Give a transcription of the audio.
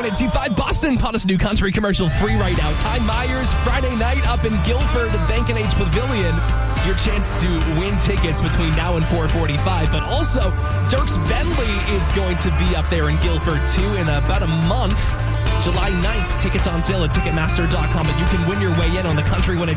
102.5, Boston's hottest new country commercial free right now. Ty Myers, Friday night up in Guilford, Bank & H Pavilion. Your chance to win tickets between now and 4:45. But also, Dierks Bentley is going to be up there in Guilford, too, in about a month. July 9th, tickets on sale at Ticketmaster.com. And you can win your way in on the Country 102.